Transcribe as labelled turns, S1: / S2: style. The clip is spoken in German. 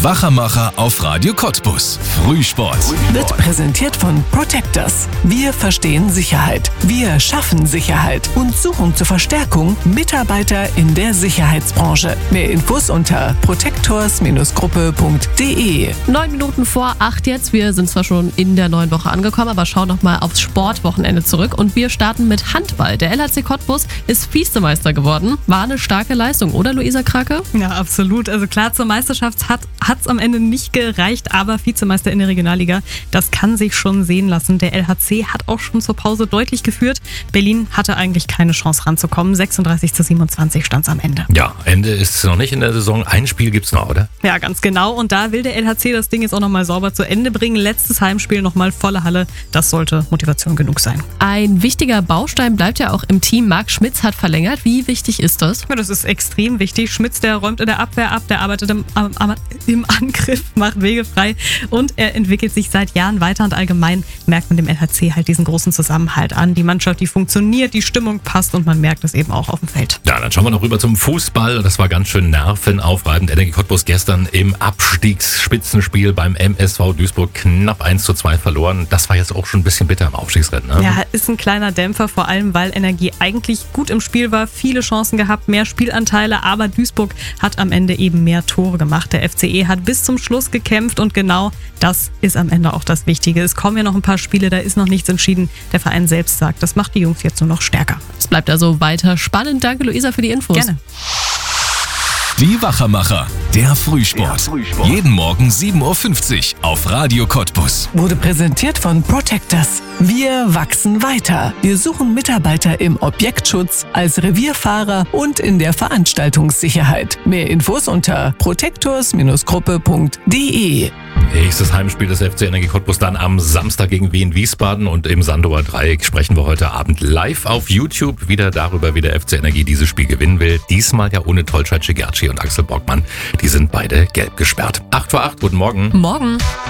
S1: Die Wachermacher auf Radio Cottbus. Frühsport.
S2: Wird präsentiert von Protectors. Wir verstehen Sicherheit. Wir schaffen Sicherheit und suchen zur Verstärkung Mitarbeiter in der Sicherheitsbranche. Mehr Infos unter protectors-gruppe.de.
S3: 9 Minuten vor 8 jetzt. Wir sind zwar schon in der neuen Woche angekommen, aber schauen noch mal aufs Sportwochenende zurück. Und wir starten mit Handball. Der LHC Cottbus ist Vizemeister geworden. War eine starke Leistung, oder Luisa Krake?
S4: Ja, absolut. Also klar, zur Meisterschaft hat's am Ende nicht gereicht, aber Vizemeister in der Regionalliga, das kann sich schon sehen lassen. Der LHC hat auch schon zur Pause deutlich geführt. Berlin hatte eigentlich keine Chance ranzukommen. 36:27 stand es am Ende.
S5: Ja, Ende ist noch nicht in der Saison. Ein Spiel gibt's noch, oder?
S4: Ja, ganz genau. Und da will der LHC das Ding jetzt auch nochmal sauber zu Ende bringen. Letztes Heimspiel nochmal volle Halle. Das sollte Motivation genug sein.
S3: Ein wichtiger Baustein bleibt ja auch im Team. Marc Schmitz hat verlängert. Wie wichtig ist das?
S4: Ja, das ist extrem wichtig. Schmitz, der räumt in der Abwehr ab, der arbeitet im Angriff, macht Wege frei und er entwickelt sich seit Jahren weiter. Und allgemein merkt man dem LHC halt diesen großen Zusammenhalt an. Die Mannschaft, die funktioniert, die Stimmung passt und man merkt es eben auch auf dem Feld.
S5: Ja, dann schauen wir noch rüber zum Fußball. Das war ganz schön nervenaufreibend. Energie Cottbus gestern im Abstiegsspitzenspiel beim MSV Duisburg knapp 1:2 verloren. Das war jetzt auch schon ein bisschen bitter im Aufstiegsrennen. Ne?
S4: Ja, ist ein kleiner Dämpfer, vor allem weil Energie eigentlich gut im Spiel war, viele Chancen gehabt, mehr Spielanteile, aber Duisburg hat am Ende eben mehr Tore gemacht. Der FCE hat bis zum Schluss gekämpft und genau das ist am Ende auch das Wichtige. Es kommen ja noch ein paar Spiele, da ist noch nichts entschieden. Der Verein selbst sagt, das macht die Jungs jetzt nur noch stärker.
S3: Es bleibt also weiter spannend. Danke, Luisa, für die Infos.
S4: Gerne.
S1: Die Wachermacher. Der Frühsport. Jeden Morgen 7:50 Uhr auf Radio Cottbus.
S2: Wurde präsentiert von Protectors. Wir wachsen weiter. Wir suchen Mitarbeiter im Objektschutz, als Revierfahrer und in der Veranstaltungssicherheit. Mehr Infos unter protectors-gruppe.de.
S5: Nächstes Heimspiel des FC Energie Cottbus dann am Samstag gegen Wien Wiesbaden und im Sandower Dreieck sprechen wir heute Abend live auf YouTube wieder darüber, wie der FC Energie dieses Spiel gewinnen will. Diesmal ja ohne Tolscheit Cigerci und Axel Bockmann. Die sind beide gelb gesperrt. 7:08, guten Morgen.
S3: Morgen.